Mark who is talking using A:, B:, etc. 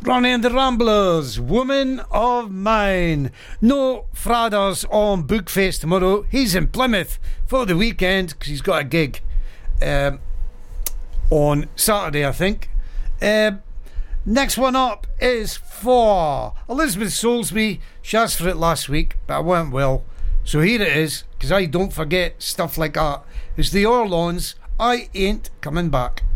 A: Ronnie and the Ramblers, Woman of Mine. No Fradders on Bookface tomorrow. He's in Plymouth for the weekend because he's got a gig on Saturday, I think. Next one up is for Elizabeth Soulsby. She asked for it last week, but it went well. So here it is, because I don't forget stuff like that. It's the Orlons, I Ain't Coming Back.